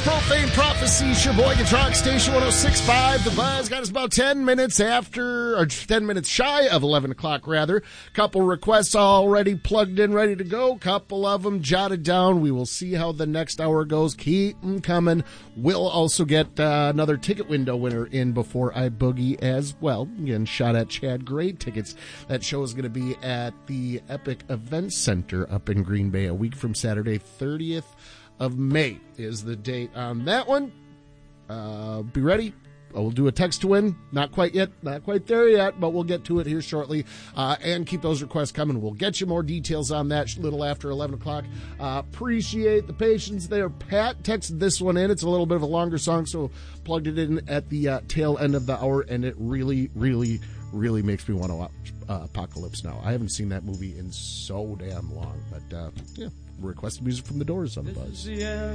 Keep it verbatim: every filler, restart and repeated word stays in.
Profane Prophecies, your boy Rock Station one oh six point five. The Buzz got us about ten minutes after, or ten minutes shy of eleven o'clock, rather. Couple requests already plugged in, ready to go. Couple of them jotted down. We will see how the next hour goes. Keep them coming. We'll also get uh, another ticket window winner in before I boogie as well. Again, shot at Chad Gray tickets. That show is going to be at the Epic Event Center up in Green Bay a week from Saturday, thirtieth of May is the date on that one. Uh, be ready. We'll do a text to win. Not quite yet. Not quite there yet, but we'll get to it here shortly. Uh, and keep those requests coming. We'll get you more details on that a little after eleven o'clock. Uh, appreciate the patience there. Pat texted this one in. It's a little bit of a longer song, so plugged it in at the uh, tail end of the hour, and it really, really, really makes me want to watch uh, Apocalypse Now. I haven't seen that movie in so damn long, but uh, yeah, requested music from the Doors on the Buzz.